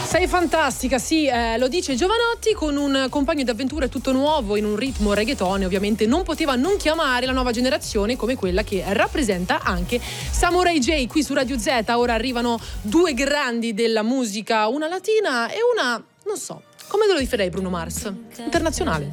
Sei fantastica, sì, lo dice Giovanotti con un compagno d'avventure tutto nuovo in un ritmo reggaeton. Ovviamente non poteva non chiamare la nuova generazione come quella che rappresenta anche Samurai J qui su Radio Z. Ora arrivano due grandi della musica, una latina e una, non so, come te lo definirei Bruno Mars? Internazionale.